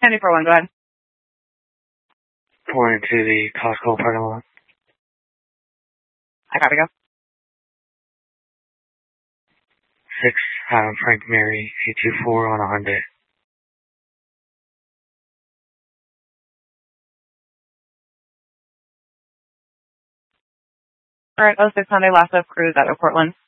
1041, go ahead. Pouring into the Costco parking lot. I copy, go. 6 Frank Mary 824 on a Hyundai. Alright, 06 Hyundai Lasso Cruise out of Portland.